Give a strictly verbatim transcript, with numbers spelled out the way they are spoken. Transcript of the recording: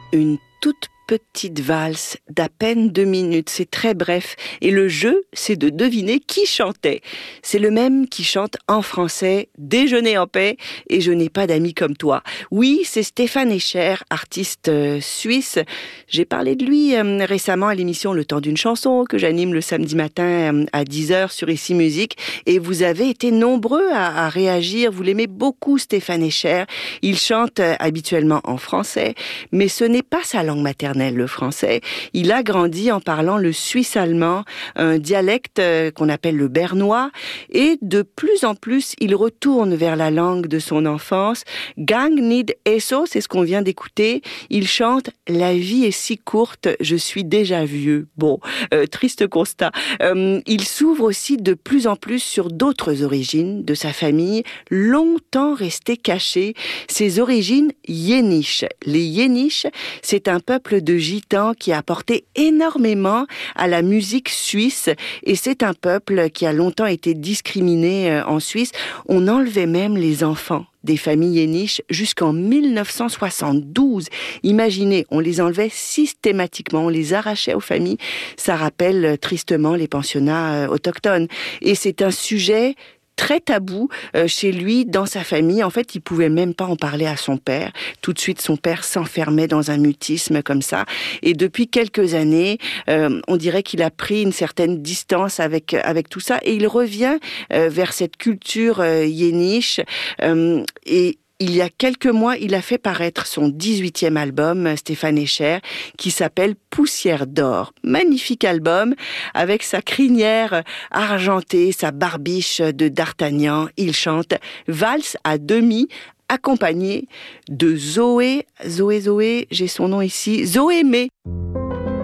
Une toute petite valse d'à peine deux minutes, c'est très bref. Et le jeu, c'est de deviner qui chantait. C'est le même qui chante en français « Déjeuner en paix » et « Je n'ai pas d'amis comme toi ». Oui, c'est Stéphane Escher, artiste euh, suisse. J'ai parlé de lui euh, récemment à l'émission Le Temps d'une chanson que j'anime le samedi matin euh, à dix heures sur Ici Musique. Et vous avez été nombreux à, à réagir. Vous l'aimez beaucoup, Stéphane Escher. Il chante euh, habituellement en français, mais ce n'est pas sa langue maternelle, le français. Il a grandi en parlant le suisse-allemand, un dialecte euh, qu'on appelle le bernois, et de plus en plus, il retourne vers la langue de son enfance. Gang nicht eso, c'est ce qu'on vient d'écouter. Il chante « La vie est si courte, je suis déjà vieux ». Bon, euh, triste constat. Euh, il s'ouvre aussi de plus en plus sur d'autres origines de sa famille, longtemps restées cachées. Ses origines yéniches. Les yéniches, c'est un peuple de gitans qui a apporté énormément à la musique suisse, et c'est un peuple qui a longtemps été discriminé en Suisse. On enlevait même les enfants des familles yéniches jusqu'en mille neuf cent soixante-douze. Imaginez, on les enlevait systématiquement, on les arrachait aux familles. Ça rappelle tristement les pensionnats autochtones. Et c'est un sujet très tabou euh, chez lui, dans sa famille. En fait, il pouvait même pas en parler à son père. Tout de suite, son père s'enfermait dans un mutisme comme ça. Et depuis quelques années, euh, on dirait qu'il a pris une certaine distance avec avec tout ça, et il revient euh, vers cette culture euh, yéniche. Euh, et il y a quelques mois, il a fait paraître son dix-huitième album, Stéphane Escher, qui s'appelle Poussière d'or. Magnifique album, avec sa crinière argentée, sa barbiche de D'Artagnan. Il chante Valse à demi, accompagné de Zoé, Zoé, Zoé, j'ai son nom ici, Zoé May.